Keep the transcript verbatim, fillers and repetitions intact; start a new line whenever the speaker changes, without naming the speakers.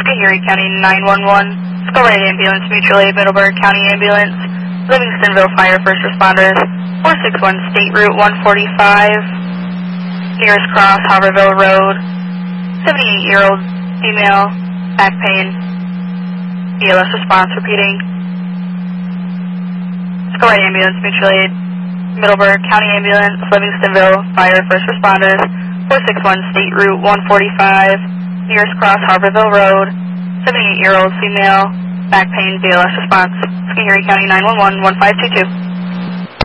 Erie County nine one one, Skulllight Ambulance, Mutual Aid, Middleburg County Ambulance, Livingstonville Fire First Responders, four six one State Route one forty-five, nearest cross, Haverville Road, seventy-eight-year-old female, back pain, B L S response repeating. Skulllight Ambulance, Mutual Aid, Middleborough County Ambulance, Livingstonville Fire First Responders, four six one State Route one forty-five, nearest cross, Harborville Road, seventy-eight-year-old female, back pain, B L S response. Erie County nine one one, one five two two.